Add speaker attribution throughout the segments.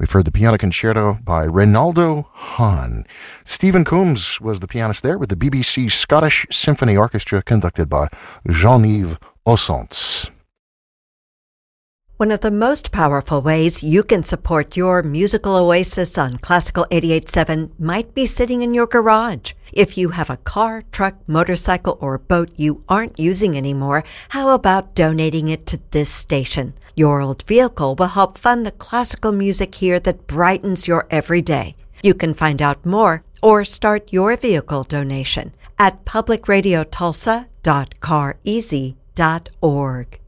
Speaker 1: We've heard the Piano Concerto by Reynaldo Hahn. Stephen Coombs was the pianist there with the BBC Scottish Symphony Orchestra conducted by Jean-Yves Ossance.
Speaker 2: One of the most powerful ways you can support your musical oasis on Classical 88.7 might be sitting in your garage. If you have a car, truck, motorcycle, or boat you aren't using anymore, how about donating it to this station? Your old vehicle will help fund the classical music here that brightens your everyday. You can find out more or start your vehicle donation at publicradiotulsa.careasy.org.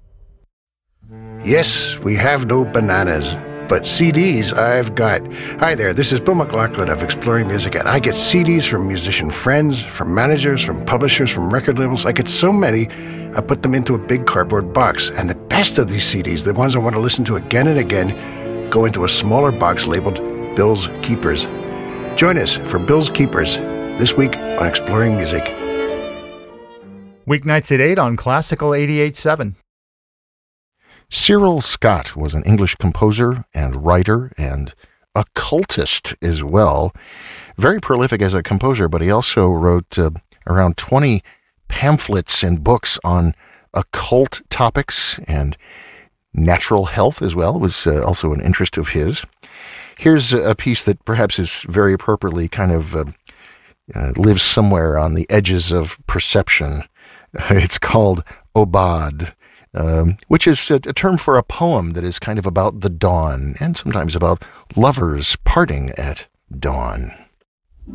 Speaker 3: Yes, we have no bananas, but CDs I've got. Hi there, this is Bill McLaughlin of Exploring Music, and I get CDs from musician friends, from managers, from publishers, from record labels. I get so many, I put them into a big cardboard box. And the best of these CDs, the ones I want to listen to again and again, go into a smaller box labeled Bill's Keepers. Join us for Bill's Keepers this week on Exploring Music.
Speaker 4: Weeknights at 8 on Classical 88.7.
Speaker 1: Cyril Scott was an English composer and writer and occultist as well. Very prolific as a composer, but he also wrote around 20 pamphlets and books on occult topics, and natural health as well was also an interest of his. Here's a piece that perhaps is very appropriately kind of lives somewhere on the edges of perception. It's called Obad, which is a term for a poem that is kind of about the dawn and sometimes about lovers parting at dawn.